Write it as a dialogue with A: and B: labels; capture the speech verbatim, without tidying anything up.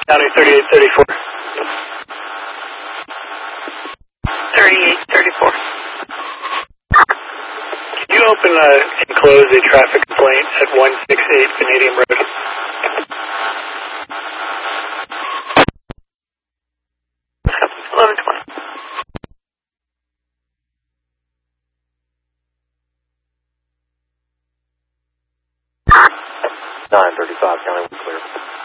A: County thirty-eight thirty-four.
B: thirty-eight thirty-four.
A: Can you open uh, and close a traffic complaint at one sixty-eight Vanadium Road?
B: eleven twenty.
C: nine thirty-five, County one clear.